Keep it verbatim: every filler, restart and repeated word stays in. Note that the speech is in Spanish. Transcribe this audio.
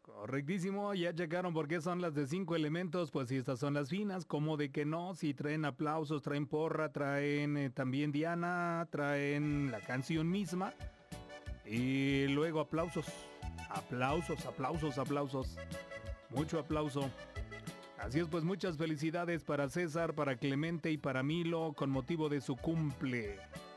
Correctísimo, ya checaron por qué son las de cinco elementos, pues si estas son las finas, ¿cómo de que no? Si traen aplausos, traen porra, traen eh, también Diana, traen la canción misma y luego aplausos, aplausos, aplausos, aplausos, mucho aplauso. Así es, pues muchas felicidades para César, para Clemente y para Milo con motivo de su cumple.